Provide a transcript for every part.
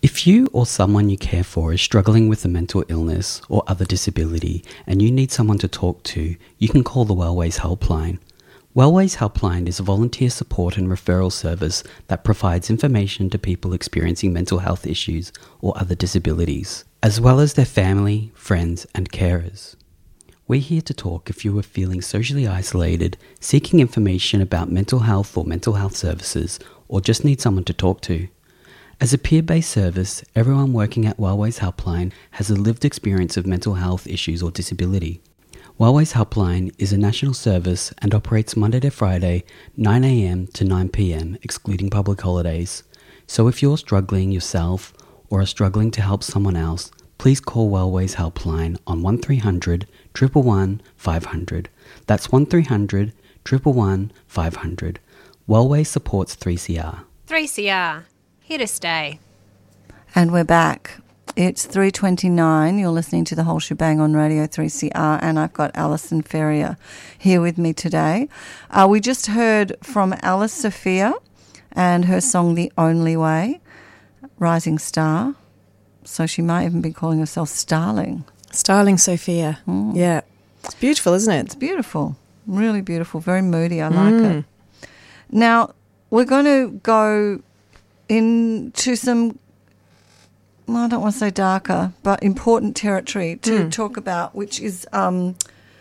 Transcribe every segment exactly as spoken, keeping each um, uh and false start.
If you or someone you care for is struggling with a mental illness or other disability and you need someone to talk to, you can call the Wellways Helpline. Wellways Helpline is a volunteer support and referral service that provides information to people experiencing mental health issues or other disabilities, as well as their family, friends and carers. We're here to talk if you are feeling socially isolated, seeking information about mental health or mental health services, or just need someone to talk to. As a peer-based service, everyone working at Wellways Helpline has a lived experience of mental health issues or disability. Wellways Helpline is a national service and operates Monday to Friday, nine a.m. to nine p.m, excluding public holidays. So if you're struggling yourself or are struggling to help someone else, please call Wellways Helpline on one three hundred, one one one, five hundred. That's one three hundred, one one one, five hundred. Wellways supports three C R. three C R. Here to stay. And we're back. It's three twenty-nine. You're listening to The Whole Shebang on Radio three C R, and I've got Alison Ferrier here with me today. Uh, we just heard from Alice Sophia and her song The Only Way, Rising Star. So she might even be calling herself Starling. Starling Sophia. Mm. Yeah. It's beautiful, isn't it? It's beautiful. Really beautiful. Very moody. I like mm. it. Now, we're going to go into some, well, I don't want to say darker, but important territory to mm. talk about, which is um,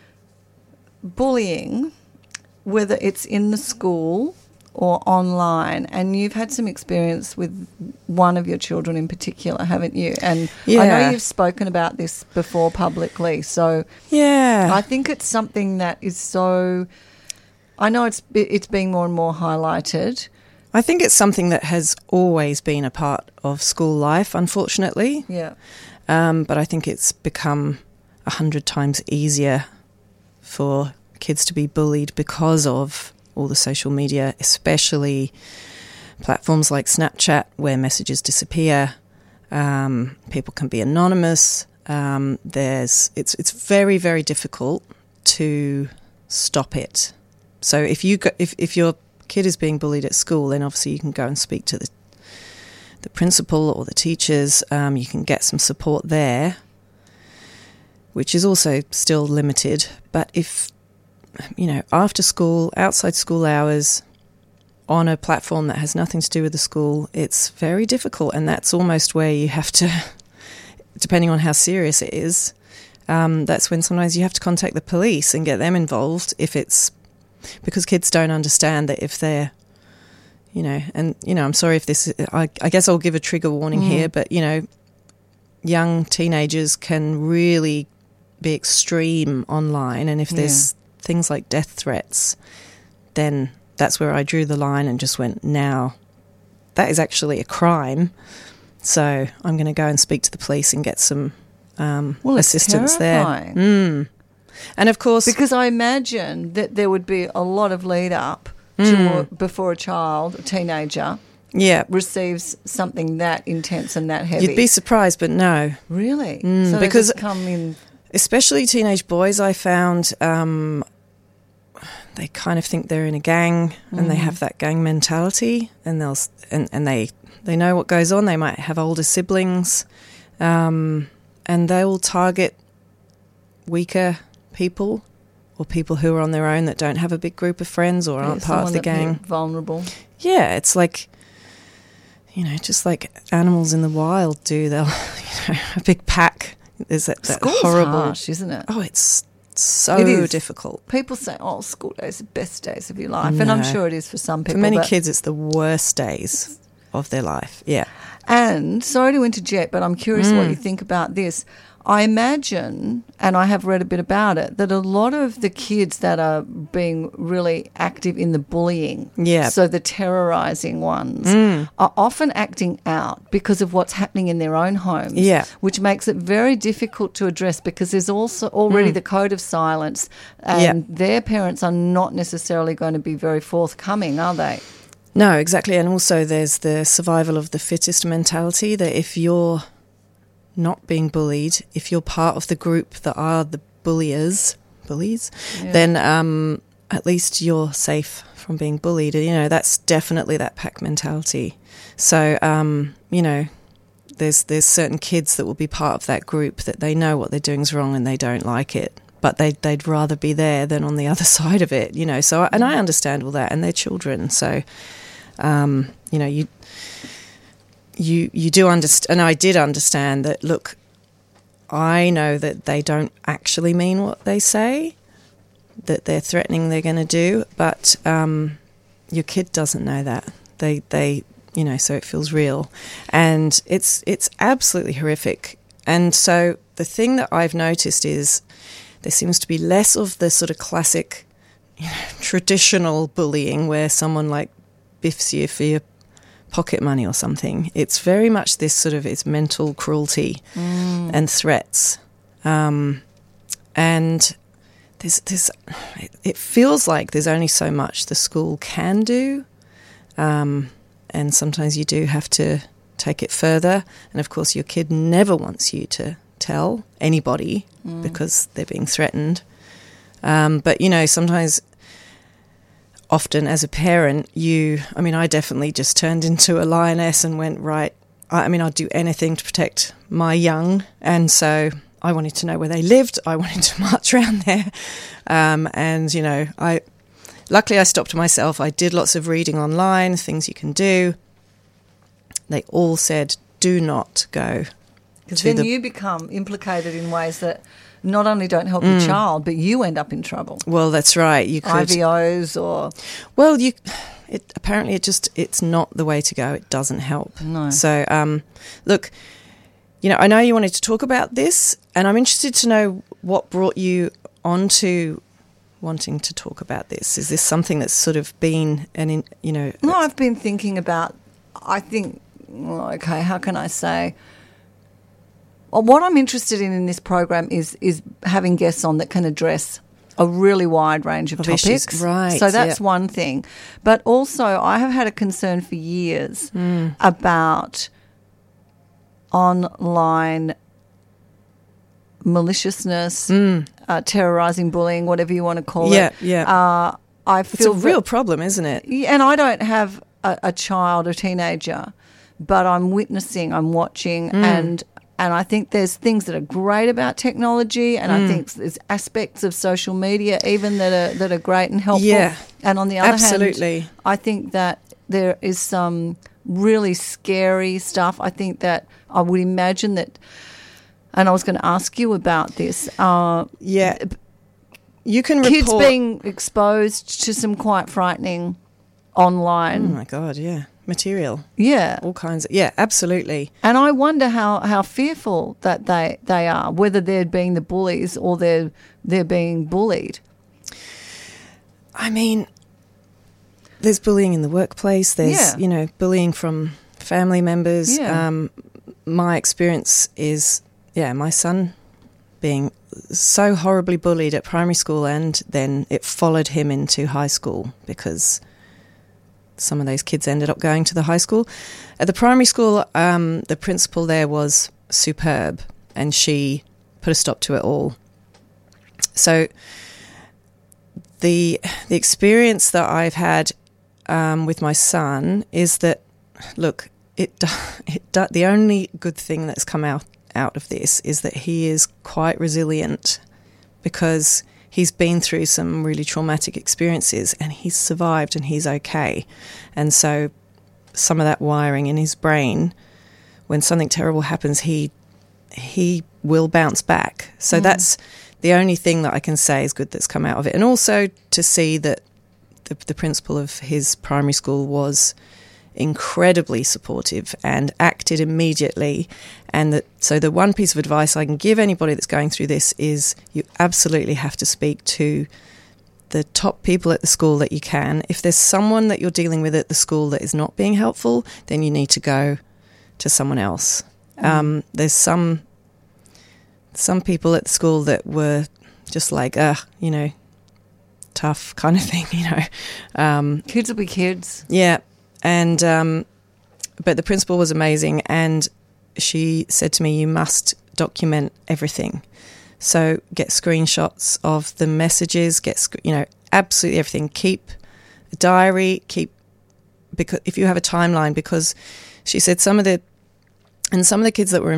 bullying, whether it's in the school or online. And you've had some experience with one of your children in particular, haven't you? And yeah. I know you've spoken about this before publicly. So yeah, I think it's something that is so, I know it's it's being more and more highlighted. I think it's something that has always been a part of school life, unfortunately. Yeah. Um, but I think it's become a hundred times easier for kids to be bullied because of all the social media, especially platforms like Snapchat, where messages disappear. Um, people can be anonymous. Um, there's it's it's very very difficult to stop it. So if you go, if if you're kid is being bullied at school, then obviously you can go and speak to the the principal or the teachers. Um, you can get some support there, which is also still limited. But if, you know, after school, outside school hours, on a platform that has nothing to do with the school, it's very difficult. And that's almost where you have to, depending on how serious it is, um, that's when sometimes you have to contact the police and get them involved if it's, because kids don't understand that if they're, you know, and, you know, I'm sorry if this, I, I guess I'll give a trigger warning mm. here, but, you know, young teenagers can really be extreme online. And if there's yeah. things like death threats, then that's where I drew the line and just went, now, that is actually a crime. So I'm going to go and speak to the police and get some um, well, assistance terrifying. there. Mm. And of course, because I imagine that there would be a lot of lead up to mm. before a child, a teenager, yeah. receives something that intense and that heavy. You'd be surprised, but no. Really? Mm, so because they just come in, especially teenage boys, I found um, they kind of think they're in a gang mm. and they have that gang mentality, and they'll and, and they they know what goes on. They might have older siblings, um, and they will target weaker people or people who are on their own that don't have a big group of friends or aren't yeah, part of the gang. Vulnerable. Yeah, it's like, you know, just like animals in the wild do. They'll, you know, a big pack. There's that, that School's horrible, harsh, isn't it? Oh, it's so it is. difficult. People say, "Oh, school days are the best days of your life," no. and I'm sure it is for some people. For many kids, it's the worst days of their life. Yeah. And sorry to interject, but I'm curious mm. what you think about this. I imagine, and I have read a bit about it, that a lot of the kids that are being really active in the bullying, yeah. so the terrorising ones, mm. are often acting out because of what's happening in their own homes, yeah. which makes it very difficult to address because there's also already mm. the code of silence, and yeah. their parents are not necessarily going to be very forthcoming, are they? No, exactly. And also there's the survival of the fittest mentality, that if you're not being bullied, if you're part of the group that are the bulliers, bullies, yeah. then um, at least you're safe from being bullied. You know, that's definitely that pack mentality. So, um, you know, there's there's certain kids that will be part of that group that they know what they're doing is wrong and they don't like it, but they they'd rather be there than on the other side of it, you know. So and I understand all that, and they're children, so um, you know you you you do understand, and I did understand that. Look, I know that they don't actually mean what they say, that they're threatening they're going to do, but um, your kid doesn't know that. They they. You know, so it feels real, and it's it's absolutely horrific. And so the thing that I've noticed is there seems to be less of the sort of classic, you know, traditional bullying where someone like biffs you for your pocket money or something. It's very much this sort of it's mental cruelty mm. and threats, um, and there's there's it, it feels like there's only so much the school can do. Um, And sometimes you do have to take it further. And, of course, your kid never wants you to tell anybody mm. because they're being threatened. Um, but, you know, sometimes, often as a parent, you, I mean, I definitely just turned into a lioness and went, right, I, I mean, I'd do anything to protect my young. And so I wanted to know where they lived. I wanted to march around there. Um, and, you know, I... Luckily, I stopped myself. I did lots of reading online, things you can do. They all said, do not go. Because then the... you become implicated in ways that not only don't help mm. your child, but you end up in trouble. Well, that's right. You could I V Os or well, you. It apparently it just it's not the way to go. It doesn't help. No. So, um, look, you know, I know you wanted to talk about this, and I'm interested to know what brought you onto wanting to talk about this. Is this something that's sort of been an, in, you know... No, I've been thinking about, I think, well, okay, how can I say... Well, what I'm interested in in this program is is having guests on that can address a really wide range of, of topics. Issues. Right. So that's yeah. one thing. But also I have had a concern for years mm. about online maliciousness, mm. uh, terrorising, bullying, whatever you want to call yeah, it. Yeah, uh, I feel It's a real problem, isn't it? And I don't have a, a child or teenager, but I'm witnessing, I'm watching, mm. and and I think there's things that are great about technology, and mm. I think there's aspects of social media even that are that are great and helpful. Yeah, and on the other absolutely. hand, I think that there is some really scary stuff. I think that I would imagine that, and I was going to ask you about this. Uh, yeah, you can kids report being exposed to some quite frightening online. Oh my God, yeah. Material. Yeah. All kinds of, yeah, absolutely. And I wonder how, how fearful that they, they are, whether they're being the bullies or they're, they're being bullied. I mean, there's bullying in the workplace. There's, yeah. you know, bullying from family members. Yeah. Um, my experience is, yeah, my son being so horribly bullied at primary school, and then it followed him into high school because some of those kids ended up going to the high school. At the primary school, um, the principal there was superb, and she put a stop to it all. So the the experience that I've had um, with my son is that, look, it it the only good thing that's come out out of this is that he is quite resilient, because he's been through some really traumatic experiences and he's survived and he's okay. And so some of that wiring in his brain, when something terrible happens, he he will bounce back. So mm. that's the only thing that I can say is good that's come out of it. And also to see that the, the principal of his primary school was incredibly supportive and acted immediately. And that, so the one piece of advice I can give anybody that's going through this is you absolutely have to speak to the top people at the school that you can. If there's someone that you're dealing with at the school that is not being helpful, then you need to go to someone else. Mm. Um, there's some some people at the school that were just like, uh, you know, tough kind of thing, you know. Um, kids will be kids. Yeah. And um, but the principal was amazing, and she said to me, you must document everything. So get screenshots of the messages, get, you know, absolutely everything. Keep a diary, keep, because if you have a timeline, because she said some of the And some of the kids that were